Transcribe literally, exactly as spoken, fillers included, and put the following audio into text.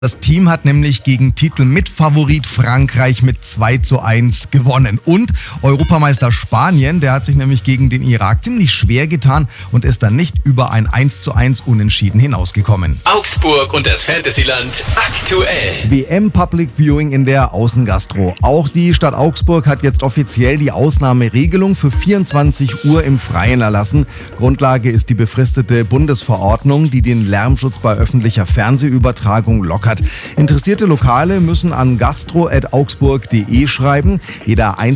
Das Team hat nämlich gegen Titelmitfavorit Frankreich mit zwei zu eins gewonnen. Und Europameister Spanien, der hat sich nämlich gegen den Irak ziemlich schwer getan und ist dann nicht über ein eins zu eins Unentschieden hinausgekommen. Augsburg und das Fantasyland aktuell. W M Public Viewing in der Außengastro. Auch die Stadt Augsburg hat jetzt offiziell die Ausnahmeregelung für vierundzwanzig Uhr im Freien erlassen. Grundlage ist die befristete Bundesverordnung, die den Lärmschutz bei öffentlicher Fernsehübertragung lockert. Interessierte Lokale müssen an gastro at augsburg punkt de schreiben. Jeder